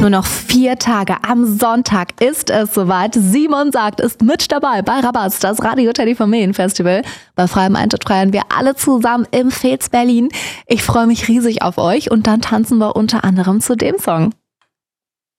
Nur noch 4 Tage. Am Sonntag ist es soweit. Simon Sagt ist mit dabei bei Rabatz, das Radio Teddy Familienfestival. Bei freiem Eintritt feiern wir alle zusammen im Fez Berlin. Ich freue mich riesig auf euch und dann tanzen wir unter anderem zu dem Song.